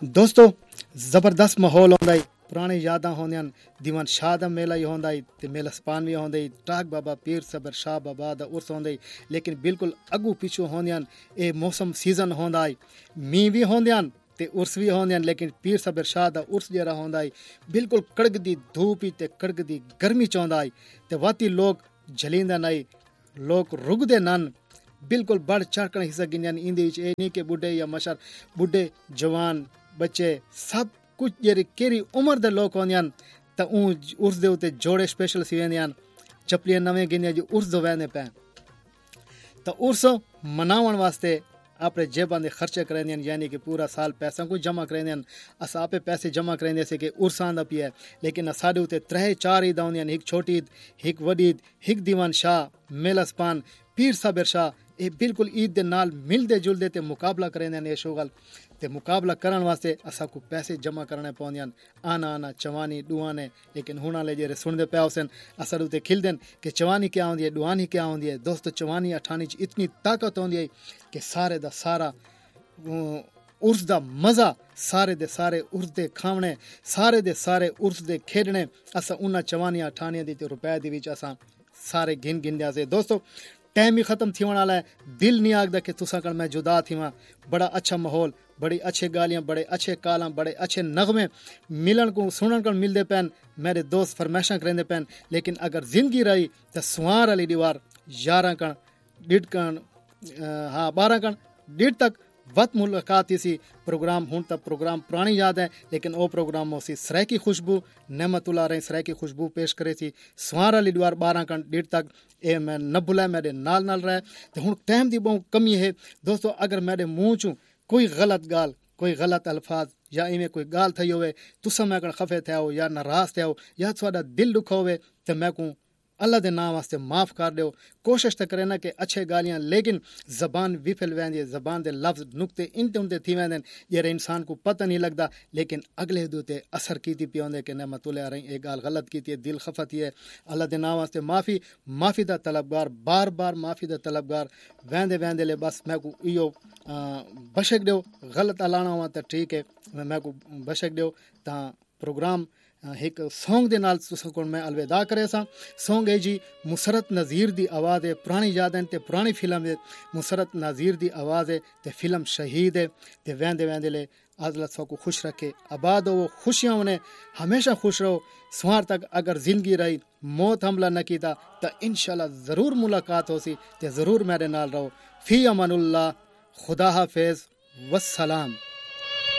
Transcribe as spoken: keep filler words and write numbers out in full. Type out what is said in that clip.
दोस्तों ज़बरदस्त माहौल होंदा है, पुरानी यादां होंदियां, दीवान शाह दा मेला ही होंदा है ते मेला स्पान भी होंदा है, टाक बाबा पीर सबर शाह बाबा दा उर्स होंदा है। लेकिन बिल्कुल अगू पिछू होंदियां ए मौसम सीजन होंदा है, मींह भी होंदियां ते उर्स भी होंदियां। लेकिन पीर सबर शाह दा उर्स जेड़ा होंदा है बिल्कुल कड़कदी धूप ही ते कड़कदी गर्मी च होंदा है ते वाती लोग जलींदा नहीं, लोग रुकदे नन, बिल्कुल बढ़ चढ़ कर हिस्सा गिनन। इंदे विच ए नहीं कि बुढ़े या मशर, बुढ़े जवान बच्चे सब कुछ जेरी केरी उम्र दे लोग होंदियां ते उर्स दे उते जोड़े स्पेशल सी वेंदियां, चपलियां नवें गिनियां जो उर्स दो वेंदे पे ते उर्स मनावण वास्ते अपने जेबां दे खर्चे करेंदियां, यानी कि पूरा साल पैसा को जमा करेंदियां। अस आपे पैसे जमा करेंदे से कि उर्सां दा पिया, लेकिन साडे उते त्रै चार ईद होंदियां, एक छोटी ईद, एक वडी ईद, एक दीवान शाह, मेला स्पान, पीर साबिर शाह। ये बिल्कुल ईद दे नाल मिलदे जुलदे ते मुकाबला करेंदे ने शोगल ते मुकाबला करन वास्ते असा को पैसे जमा करने पौंदियां, आना आना चवानी दुआने। लेकिन हुण वाले जेरे सुनदे पे हुसन असर उते खिलदन कि चवानी क्या होंदी है, दुआनी क्या होंदी है। दोस्तों चवानी अठानी च इतनी ताकत होंदी है कि सारे दा सारा उर्स दा मज़ा, सारे दे सारे उर्स दे खावणे, सारे दे सारे उर्स दे खेडने असा उन्ना चवानी अठानी दी ते रुपए दी विच असा सारे गिन गिन से। दोस्तों टाइम ही खत्म थी वाला है, दिल नहीं आगदा कि तुसा कण मैं जुदा थी वहाँ। बड़ा अच्छा माहौल, बड़ी अच्छे गालियाँ, बड़े अच्छे कालां, बड़े अच्छे नगमे मिलन को सुनन को मिलते पैन, मेरे दोस्त फरमाइशां करेंदे पैन। लेकिन अगर जिंदगी रही तो सुआर वाली दीवार यारह कण डिड कण हाँ बारह कण डिड तक वत मुलाकात इसी प्रोग्राम हूँ तक प्रोग्राम पुरानी याद है। लेकिन वो प्रोग्राम हो सी सराय की खुशबू नेमतुल्ला रही सराय की खुशबू पेश करे सी सुहार अली द्वार बारह कण डेढ़ तक। ए मैं न भुला मेरे नाल नाल रहे तो हूँ टाइम की बहुत कमी है। दोस्तों अगर मेरे मुँह चूँ कोई गलत गाल, कोई गलत अल्फाज या इवें कोई गाल थी होवे, तुसा मैं खफे थे हो या नाराज थे हो या थोड़ा दिल दुख होवे तो मैं को अल्लाह दे नाम वास्ते माफ़ कर दो। कोशिश तो करे ना कि अच्छे गालियाँ, लेकिन ज़बान विफल वेंदी है, ज़बान दे लफ्ज़ नुक्ते इंते उनते थी वेंदे जेरे इंसान को पता नहीं लगता। लेकिन अगले दूते असर की थी पियोंदे कि न मतुले रही एक गाल गलत की थी, दिल खफा थी है। अल्लाह दे नाम वास्ते माफ़ी, माफ़ी दा तलबगार, बार बार माफ़ी दा तलबगार वेंदे वेंदे ले बस मैं को इो बशक दो। गलत अलाना हुआ तो ठीक है, मैं को बशक दो। ता प्रोग्राम एक सॉन्ग दे नाल तुसां कोल मैं अलविदा करे सा। सॉन्ग है जी मुसरत नज़ीर दी आवाज़ है, पुरानी याद है ते पुरानी फिल्म है। मुसरत नज़ीर दी आवाज़ है ते फिल्म शहीद है ते वेंदे वेंदे ले अल्लाह सौ को खुश रखे, आबाद हो, खुशियाँ उन्हें हमेशा खुश रहो। सुहार तक अगर जिंदगी रही, मौत हमला न कीता तो इंशाल्लाह ज़रूर मुलाकात हो सी ते ज़रूर मेरे नाल रहो। फ़ी अमानुल्लाह, खुदा हाफिज़, वस्सलाम।